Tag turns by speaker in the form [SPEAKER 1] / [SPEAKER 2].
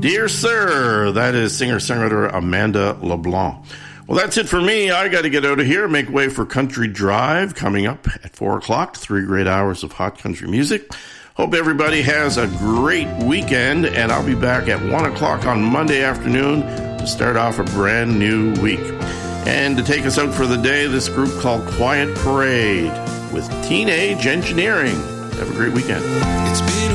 [SPEAKER 1] Dear Sir, that is singer-songwriter Amanda LeBlanc. Well, that's it for me. I got to get out of here, make way for Country Drive coming up at 4 o'clock. 3 great hours of hot country music. Hope everybody has a great weekend, and I'll be back at 1 o'clock on Monday afternoon to start off a brand new week. And to take us out for the day, this group called Quiet Parade with Teenage Engineering. Have a great weekend. It's been